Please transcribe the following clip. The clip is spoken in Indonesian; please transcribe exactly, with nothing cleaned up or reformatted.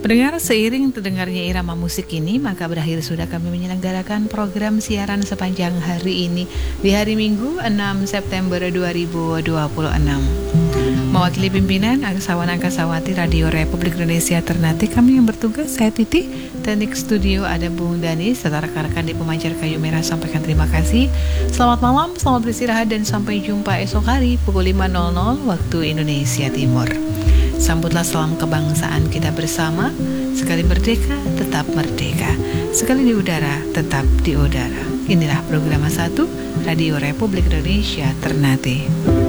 Pendengar, seiring terdengarnya irama musik ini, maka berakhir sudah kami menyelenggarakan program siaran sepanjang hari ini di hari Minggu enam September dua ribu dua puluh enam. Mewakili pimpinan Angkasawan Angkasawati Radio Republik Indonesia Ternate, kami yang bertugas, saya Titi, teknik studio ada Bung Dani, serta rekan-rekan di Pemancar Kayu Merah sampaikan terima kasih. Selamat malam, selamat beristirahat, dan sampai jumpa esok hari pukul lima nol nol waktu Indonesia Timur. Sambutlah salam kebangsaan kita bersama. Sekali merdeka, tetap merdeka. Sekali di udara, tetap di udara. Inilah program satu Radio Republik Indonesia Ternate.